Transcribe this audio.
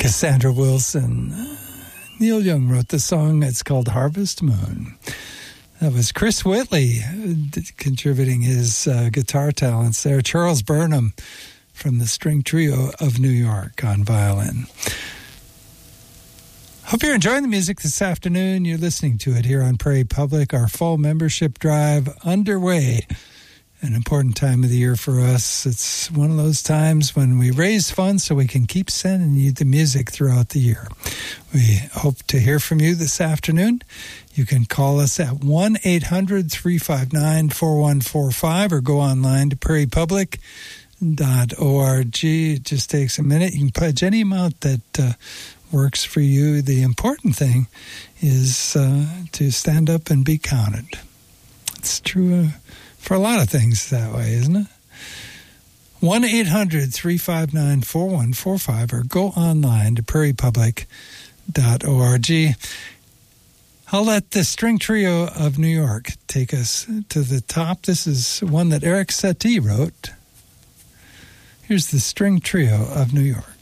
Cassandra Wilson. Neil Young wrote the song. It's called Harvest Moon. That was Chris Whitley contributing his guitar talents there. Charles Burnham from the String Trio of New York on violin. Hope you're enjoying the music this afternoon. You're listening to it here on Prairie Public. Our fall membership drive underway. An important time of the year for us. It's one of those times when we raise funds so we can keep sending you the music throughout the year. We hope to hear from you this afternoon. You can call us at 1-800-359-4145 or go online to prairiepublic.org. It just takes a minute. You can pledge any amount that works for you. The important thing is to stand up and be counted. It's true for a lot of things that way, isn't it? 1-800-359-4145 or go online to prairiepublic.org. I'll let the String Trio of New York take us to the top. This is one that Eric Satie wrote. Here's the String Trio of New York.